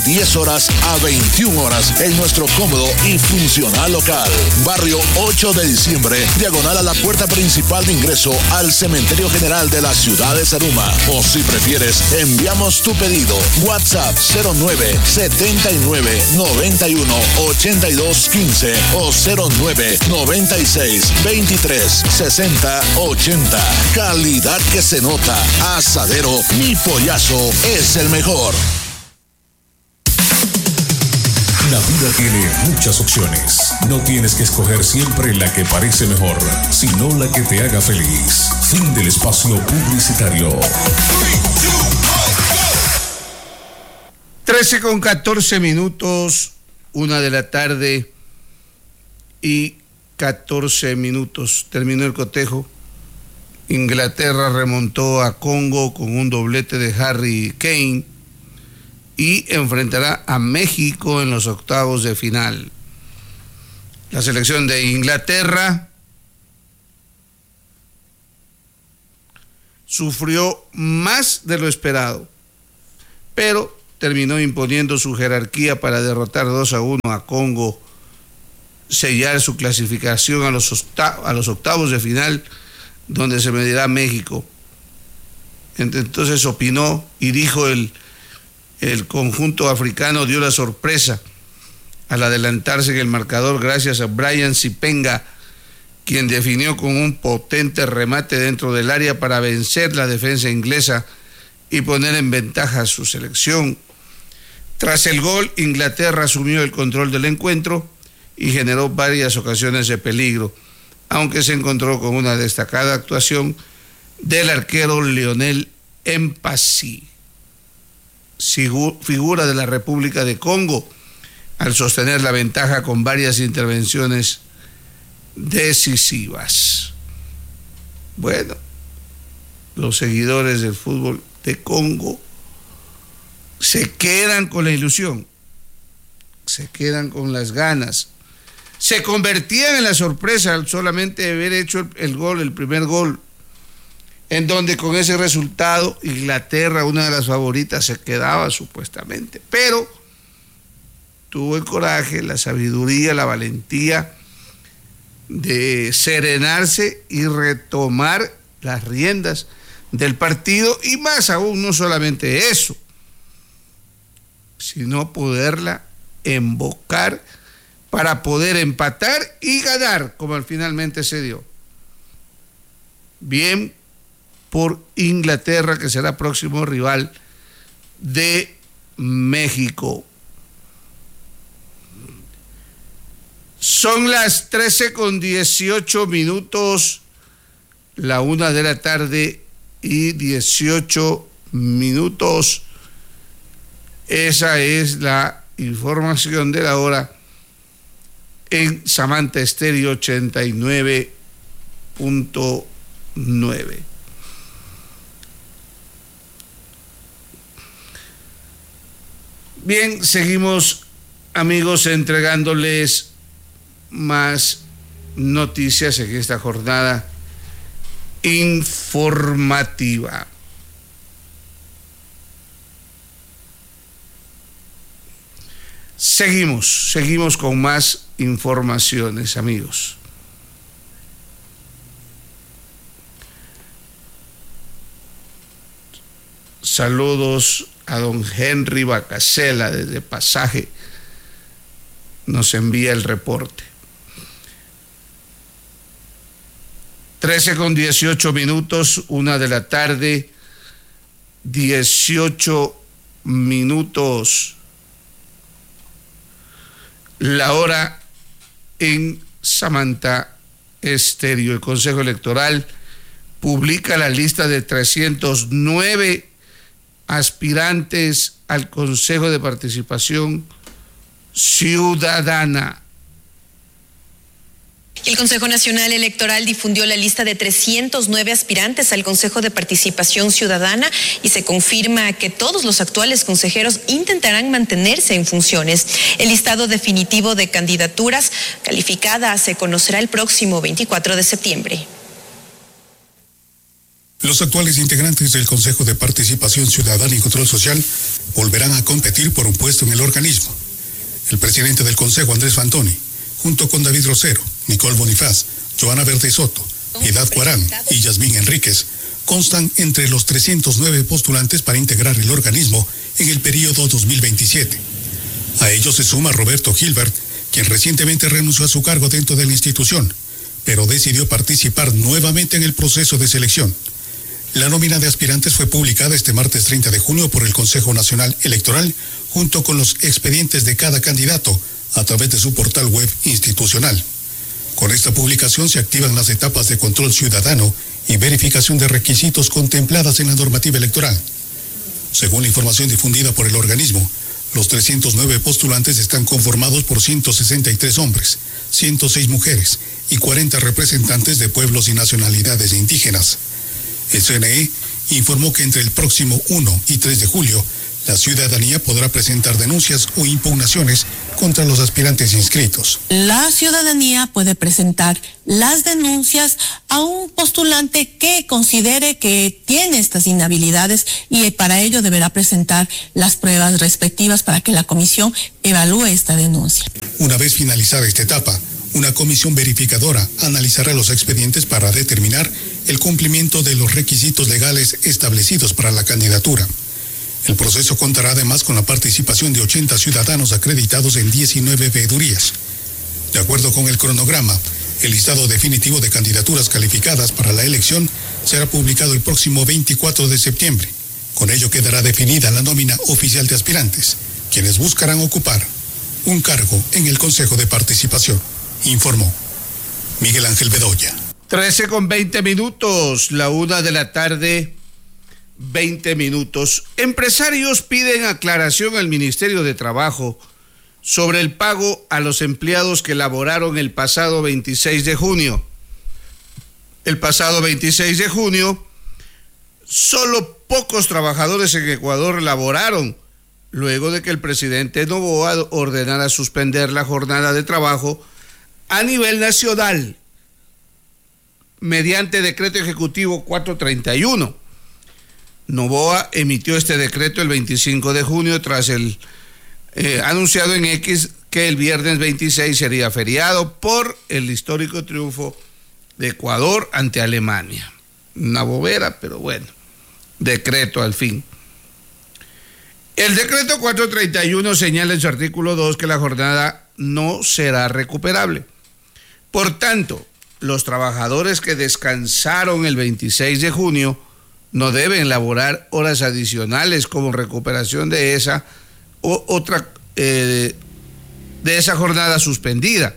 10 horas a 21 horas en nuestro cómodo y funcional local. Barrio 8 de diciembre, diagonal a la puerta principal de ingreso al Cementerio General de la ciudad de Zaruma. O si prefieres, enviamos tu pedido. WhatsApp 09 79 91 82 15 o 09 96 23 60 80. Calidad que se nota. Asadero Mi Pollazo es el mejor. La vida tiene muchas opciones. No tienes que escoger siempre la que parece mejor, sino la que te haga feliz. Fin del espacio publicitario. 13:14, 1 de la tarde y 14 minutos. Terminó el cotejo. Inglaterra remontó a Congo con un doblete de Harry Kane y enfrentará a México en los octavos de final. La selección de Inglaterra sufrió más de lo esperado, pero terminó imponiendo su jerarquía para derrotar 2-1 a Congo, sellar su clasificación a los octavos de final, donde se medirá México. Entonces opinó y dijo el conjunto africano dio la sorpresa al adelantarse en el marcador gracias a Brian Sipenga, quien definió con un potente remate dentro del área para vencer la defensa inglesa y poner en ventaja a su selección. Tras el gol, Inglaterra asumió el control del encuentro y generó varias ocasiones de peligro, aunque se encontró con una destacada actuación del arquero Lionel Mpasi, figura de la República de Congo, al sostener la ventaja con varias intervenciones decisivas. Bueno, los seguidores del fútbol de Congo se quedan con la ilusión, se quedan con las ganas, se convertían en la sorpresa al solamente haber hecho el primer gol, en donde con ese resultado Inglaterra, una de las favoritas, se quedaba supuestamente, pero tuvo el coraje, la sabiduría, la valentía de serenarse y retomar las riendas del partido, y más aún, no solamente eso, sino poderla embocar para poder empatar y ganar, como finalmente se dio. Bien por Inglaterra, que será próximo rival de México. Son las 13:18, la 1 de la tarde y 18 minutos. Esa es la información de la hora en Samantha Estéreo 89.9. Bien, seguimos, amigos, entregándoles más noticias en esta jornada informativa. Seguimos con más informaciones, amigos. Saludos a don Henry Bacasela desde Pasaje, nos envía el reporte. 13:18, 1 de la tarde, 18 minutos. La hora en Samantha Estéreo. El Consejo Electoral publica la lista de 309 aspirantes al Consejo de Participación Ciudadana. El Consejo Nacional Electoral difundió la lista de 309 aspirantes al Consejo de Participación Ciudadana y se confirma que todos los actuales consejeros intentarán mantenerse en funciones. El listado definitivo de candidaturas calificadas se conocerá el próximo 24 de septiembre. Los actuales integrantes del Consejo de Participación Ciudadana y Control Social volverán a competir por un puesto en el organismo. El presidente del Consejo, Andrés Fantoni, junto con David Rosero, Nicole Bonifaz, Joana Verde Soto, Piedad Cuarán y Yasmín Enríquez, constan entre los 309 postulantes para integrar el organismo en el periodo 2027. A ellos se suma Roberto Gilbert, quien recientemente renunció a su cargo dentro de la institución, pero decidió participar nuevamente en el proceso de selección. La nómina de aspirantes fue publicada este martes 30 de junio por el Consejo Nacional Electoral, junto con los expedientes de cada candidato, a través de su portal web institucional. Con esta publicación se activan las etapas de control ciudadano y verificación de requisitos contempladas en la normativa electoral. Según la información difundida por el organismo, los 309 postulantes están conformados por 163 hombres, 106 mujeres y 40 representantes de pueblos y nacionalidades indígenas. El CNE informó que entre el próximo 1 y 3 de julio, la ciudadanía podrá presentar denuncias o impugnaciones contra los aspirantes inscritos. La ciudadanía puede presentar las denuncias a un postulante que considere que tiene estas inhabilidades y para ello deberá presentar las pruebas respectivas para que la comisión evalúe esta denuncia. Una vez finalizada esta etapa, una comisión verificadora analizará los expedientes para determinar el cumplimiento de los requisitos legales establecidos para la candidatura. El proceso contará además con la participación de 80 ciudadanos acreditados en 19 veedurías. De acuerdo con el cronograma, el listado definitivo de candidaturas calificadas para la elección será publicado el próximo 24 de septiembre. Con ello quedará definida la nómina oficial de aspirantes, quienes buscarán ocupar un cargo en el Consejo de Participación, informó Miguel Ángel Bedoya. 13:20, la 1 de la tarde, 20 minutos. Empresarios piden aclaración al Ministerio de Trabajo sobre el pago a los empleados que laboraron el pasado 26 de junio. El pasado 26 de junio, solo pocos trabajadores en Ecuador laboraron, luego de que el presidente Noboa ordenara suspender la jornada de trabajo a nivel nacional mediante decreto ejecutivo 431. Noboa emitió este decreto el 25 de junio tras el anunciado en X que el viernes 26 sería feriado por el histórico triunfo de Ecuador ante Alemania. Una bobera, pero bueno, decreto al fin. El decreto 431 señala en su artículo 2 que la jornada no será recuperable. Por tanto, los trabajadores que descansaron el 26 de junio no deben laborar horas adicionales como recuperación de esa o otra de esa jornada suspendida.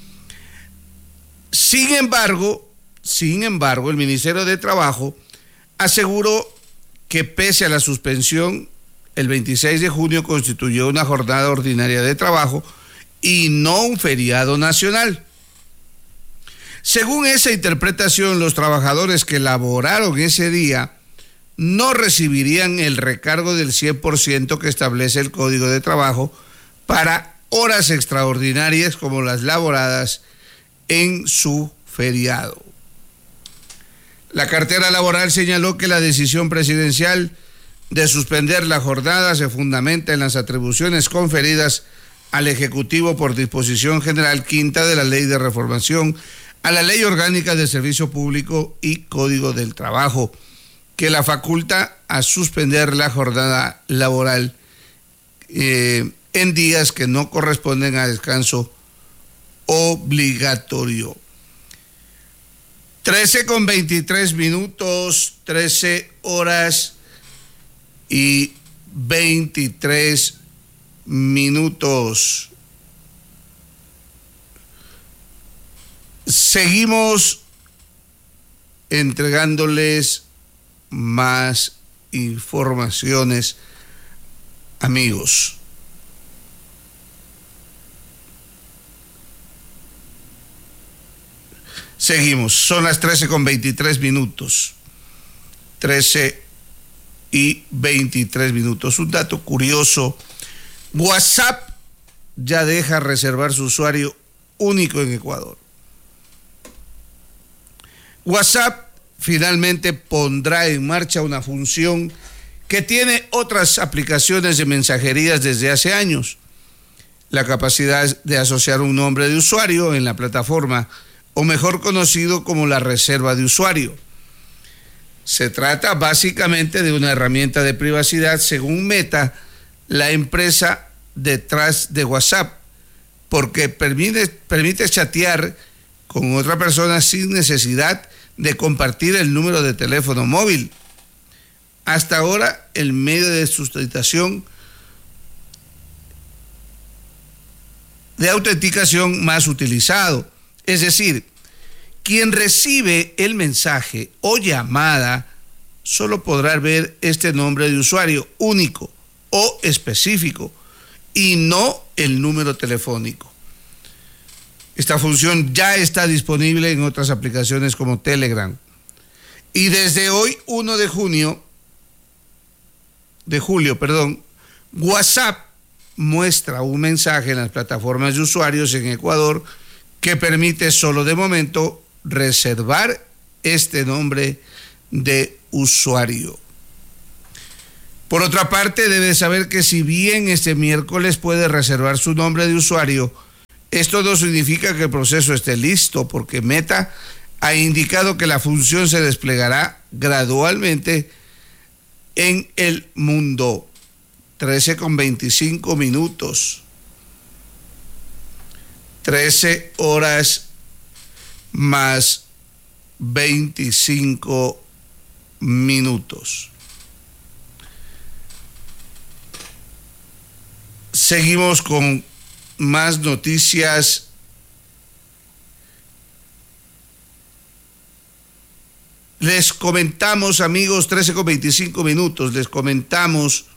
Sin embargo, el Ministerio de Trabajo aseguró que pese a la suspensión, el 26 de junio constituyó una jornada ordinaria de trabajo y no un feriado nacional. Según esa interpretación, los trabajadores que laboraron ese día no recibirían el recargo del 100% que establece el Código de Trabajo para horas extraordinarias como las laboradas en su feriado. La cartera laboral señaló que la decisión presidencial de suspender la jornada se fundamenta en las atribuciones conferidas al Ejecutivo por disposición general quinta de la Ley de Reformación a la Ley Orgánica de Servicio Público y Código del Trabajo, que la faculta a suspender la jornada laboral en días que no corresponden a descanso obligatorio. 13:23, 13 horas y 23 minutos. Seguimos entregándoles más informaciones, amigos. Seguimos, son las 13:23, 13:23. Un dato curioso: WhatsApp ya deja reservar su usuario único en Ecuador. WhatsApp finalmente pondrá en marcha una función que tiene otras aplicaciones de mensajerías desde hace años: la capacidad de asociar un nombre de usuario en la plataforma, o mejor conocido como la reserva de usuario. Se trata básicamente de una herramienta de privacidad, según Meta, la empresa detrás de WhatsApp, porque permite chatear con otra persona sin necesidad de compartir el número de teléfono móvil. Hasta ahora, el medio de sustentación de autenticación más utilizado, es decir, quien recibe el mensaje o llamada solo podrá ver este nombre de usuario único o específico y no el número telefónico. Esta función ya está disponible en otras aplicaciones como Telegram. Y desde hoy, 1 de julio, WhatsApp muestra un mensaje en las plataformas de usuarios en Ecuador que permite solo de momento reservar este nombre de usuario. Por otra parte, debe saber que si bien este miércoles puede reservar su nombre de usuario, esto no significa que el proceso esté listo, porque Meta ha indicado que la función se desplegará gradualmente en el mundo. 13:25. 13 horas más 25 minutos. Seguimos con más noticias. Les comentamos, amigos, 13:25, les comentamos,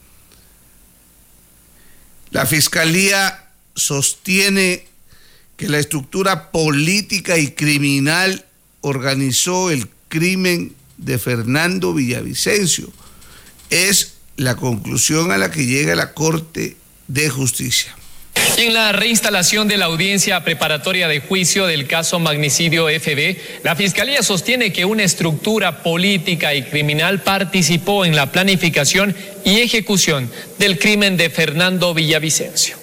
la Fiscalía sostiene que la estructura política y criminal organizó el crimen de Fernando Villavicencio. Es la conclusión a la que llega la Corte de Justicia. En la reinstalación de la audiencia preparatoria de juicio del caso Magnicidio FB, la Fiscalía sostiene que una estructura política y criminal participó en la planificación y ejecución del crimen de Fernando Villavicencio.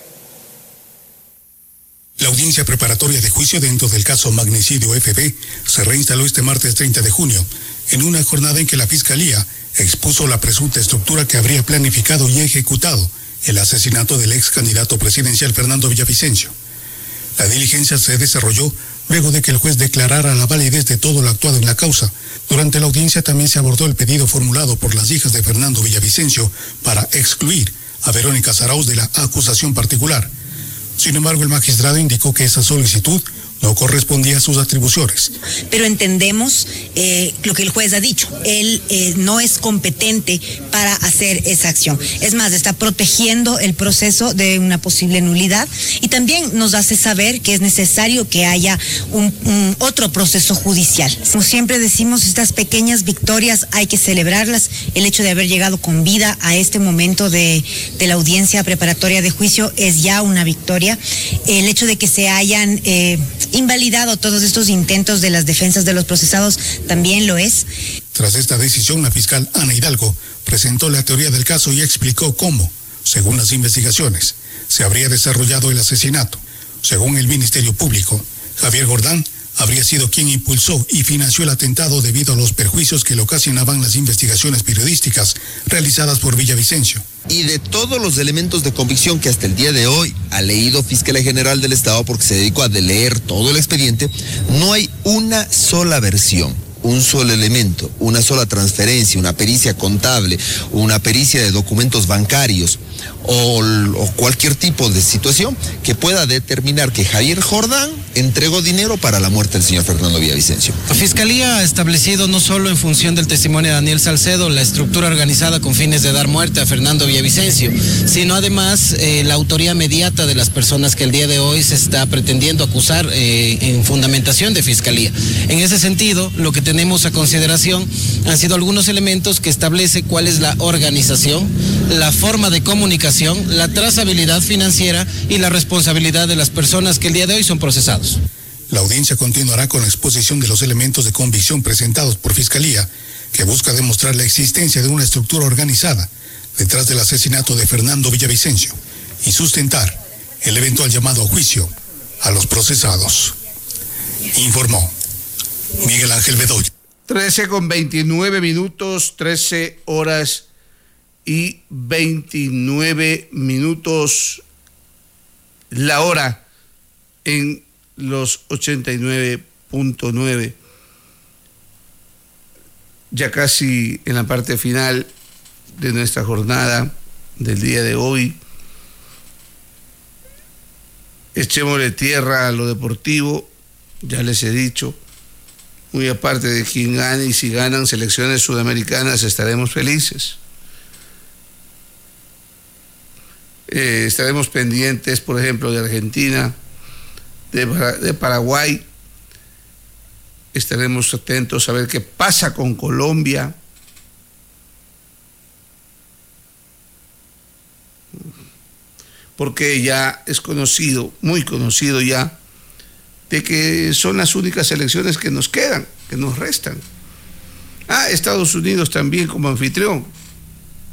La audiencia preparatoria de juicio dentro del caso Magnicidio FB se reinstaló este martes 30 de junio, en una jornada en que la Fiscalía expuso la presunta estructura que habría planificado y ejecutado el asesinato del ex candidato presidencial Fernando Villavicencio. La diligencia se desarrolló luego de que el juez declarara la validez de todo lo actuado en la causa. Durante la audiencia también se abordó el pedido formulado por las hijas de Fernando Villavicencio para excluir a Verónica Zarauz de la acusación particular. Sin embargo, el magistrado indicó que esa solicitud no correspondía a sus atribuciones. Pero entendemos lo que el juez ha dicho. Él no es competente para hacer esa acción. Es más, está protegiendo el proceso de una posible nulidad y también nos hace saber que es necesario que haya un otro proceso judicial. Como siempre decimos, estas pequeñas victorias hay que celebrarlas. El hecho de haber llegado con vida a este momento de la audiencia preparatoria de juicio es ya una victoria. El hecho de que se hayan invalidado todos estos intentos de las defensas de los procesados también lo es. Tras esta decisión, la fiscal Ana Hidalgo presentó la teoría del caso y explicó cómo, según las investigaciones, se habría desarrollado el asesinato. Según el Ministerio Público, Javier Jordán habría sido quien impulsó y financió el atentado debido a los perjuicios que le ocasionaban las investigaciones periodísticas realizadas por Villavicencio. Y de todos los elementos de convicción que hasta el día de hoy ha leído Fiscalía General del Estado, porque se dedicó a leer todo el expediente, no hay una sola versión, un solo elemento, una sola transferencia, una pericia contable, una pericia de documentos bancarios o cualquier tipo de situación que pueda determinar que Javier Jordán entregó dinero para la muerte del señor Fernando Villavicencio. La Fiscalía ha establecido, no solo en función del testimonio de Daniel Salcedo, la estructura organizada con fines de dar muerte a Fernando Villavicencio, sino además la autoría inmediata de las personas que el día de hoy se está pretendiendo acusar en fundamentación de Fiscalía. En ese sentido, lo que tenemos a consideración han sido algunos elementos que establece cuál es la organización, la forma de comunicación, la trazabilidad financiera y la responsabilidad de las personas que el día de hoy son procesados. La audiencia continuará con la exposición de los elementos de convicción presentados por Fiscalía, que busca demostrar la existencia de una estructura organizada detrás del asesinato de Fernando Villavicencio y sustentar el eventual llamado a juicio a los procesados. Informó Miguel Ángel Bedoya. 13:29, 13 horas y 29 minutos, la hora en los 89.9. Ya casi en la parte final de nuestra jornada del día de hoy. Echémosle tierra a lo deportivo, ya les he dicho, muy aparte de quién gane, y si ganan selecciones sudamericanas estaremos felices. Estaremos pendientes, por ejemplo, de Argentina, de Paraguay. Estaremos atentos a ver qué pasa con Colombia. Porque ya es conocido, muy conocido ya, de que son las únicas elecciones que nos quedan, que nos restan. Estados Unidos también como anfitrión.